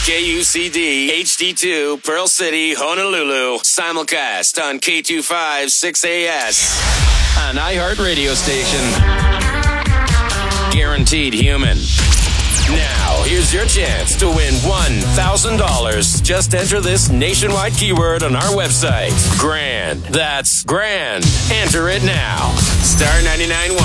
KUCD, HD2, Pearl City, Honolulu. Simulcast on K25 6AS. An iHeart radio station. Guaranteed human. Now, here's your chance to win $1,000. Just enter this nationwide keyword on our website. Grand. That's grand. Enter it now. Star 99.1.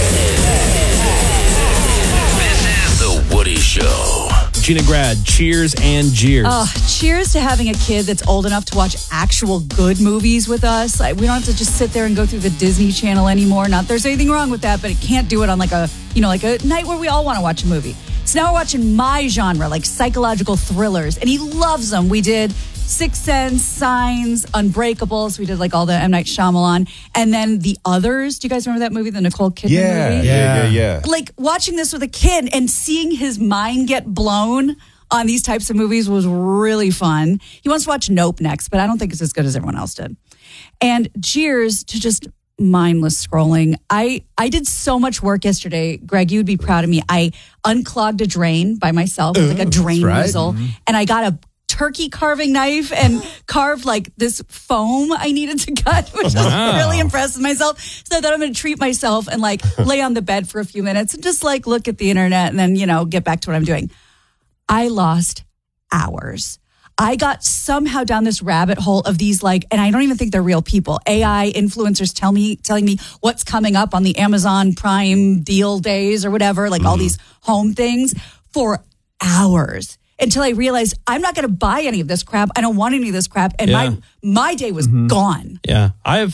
This is The Woody Show. Gina Grad, cheers and jeers. Cheers to having a kid that's old enough to watch actual good movies with us. We don't have to just sit there and go through the Disney Channel anymore. Not there's anything wrong with that, but it can't do it on like a night where we all want to watch a movie. So now we're watching my genre, like psychological thrillers, and he loves them. We did Sixth Sense, Signs, Unbreakable. So we did like all the M. Night Shyamalan. And then The Others. Do you guys remember that movie, the Nicole Kidman movie? Yeah. Like watching this with a kid and seeing his mind get blown on these types of movies was really fun. He wants to watch Nope next, but I don't think it's as good as everyone else did. And cheers to just mindless scrolling. I did so much work yesterday. Greg, you'd be proud of me. I unclogged a drain by myself, like a drain weasel, and I got a turkey carving knife and carved like this foam I needed to cut, which I was really impressed with myself. So I thought I'm going to treat myself and like lay on the bed for a few minutes and just like look at the internet and then, get back to what I'm doing. I lost hours. I got somehow down this rabbit hole of these and I don't even think they're real people. AI influencers telling me what's coming up on the Amazon Prime deal days or whatever, all these home things for hours until I realized I'm not going to buy any of this crap. I don't want any of this crap. And my day was gone. Yeah.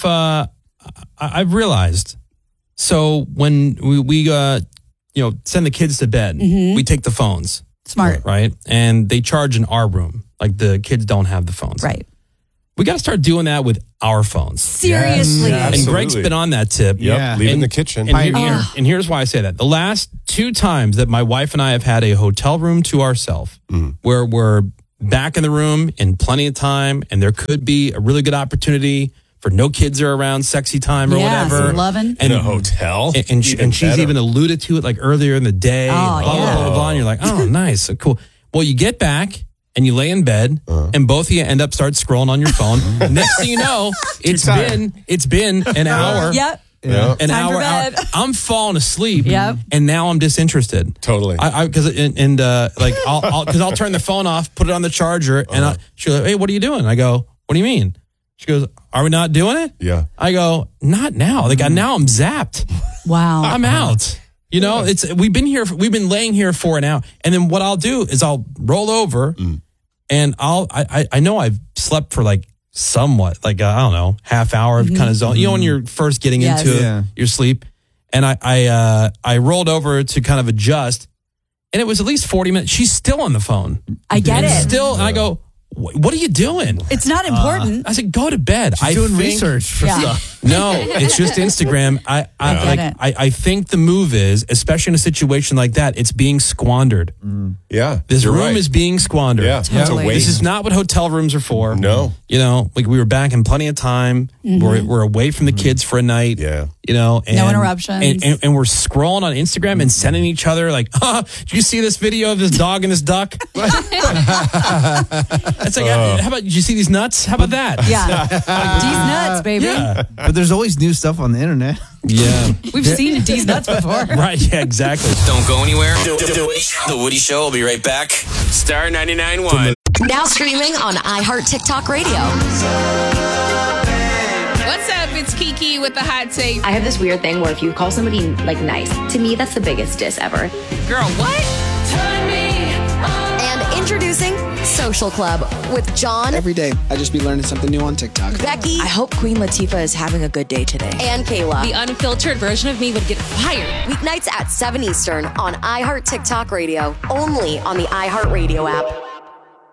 I've realized. So when we send the kids to bed, we take the phones. Smart. Right? And they charge in our room. Like the kids don't have the phones. Right. We got to start doing that with our phones. Seriously. Yes, and Greg's been on that tip. Yep. Leave in the kitchen. And here's why I say that. The last 2 times that my wife and I have had a hotel room to ourselves, where we're back in the room in plenty of time, and there could be a really good opportunity for no kids are around, sexy time or whatever. Loving. And in a hotel. And she's even alluded to it earlier in the day. Blah, blah, blah. And you're like, oh, nice. So cool. Well, you get back and you lay in bed and both of you end up start scrolling on your phone. Next thing you know, it's been an hour. Yep. Yeah. An Time hour. for bed. I'm falling asleep. Yep. And now I'm disinterested. Totally. I'll turn the phone off, put it on the charger, and she'll go, hey, what are you doing? I go, what do you mean? She goes, are we not doing it? Yeah. I go, not now. Now I'm zapped. Wow. I'm out. We've been laying here for an hour. And then what I'll do is I'll roll over and I know I've slept for somewhat, I don't know, half hour kind of zone. When you're first getting into your sleep. And I rolled over to kind of adjust and it was at least 40 minutes. She's still on the phone. I get it. Still, and I go, what are you doing? It's not important. I said, go to bed. She's doing research for stuff. No, it's just Instagram. I think the move is, especially in a situation like that, it's being squandered. Yeah. This room is being squandered. Yeah. Totally. It's a waste. This is not what hotel rooms are for. No. We were back in plenty of time. We're away from the kids for a night. Yeah. And, no interruptions. And we're scrolling on Instagram and sending each other did you see this video of this dog and this duck? It's how about, did you see these nuts? How about that? Yeah. D's nuts, baby. Yeah. But there's always new stuff on the internet. Yeah. We've seen D's nuts before. Right, yeah, exactly. Don't go anywhere. The Woody Show will be right back. Star 99.1. Now streaming on iHeart TikTok Radio. What's up? It's Kiki with the hot take. I have this weird thing where if you call somebody nice, to me that's the biggest diss ever. Girl, what? And introducing Social Club with John. Every day, I just be learning something new on TikTok. Becky. I hope Queen Latifah is having a good day today. And Kayla. The unfiltered version of me would get fired. Weeknights at 7 Eastern on iHeart TikTok Radio. Only on the iHeart Radio app.